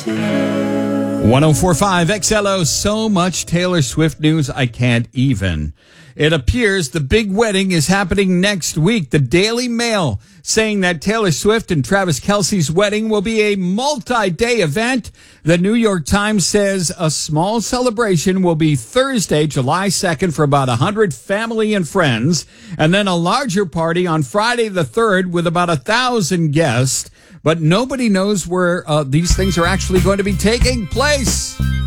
1045 XLO, so much Taylor Swift news I can't even. It appears the big wedding is happening next week. The Daily Mail saying that Taylor Swift and Travis Kelce's wedding will be a multi-day event. The New York Times says a small celebration will be Thursday, July 2nd for about 100 family and friends, and then a larger party on Friday the 3rd with about 1,000 guests. But nobody knows where these things are actually going to be taking place.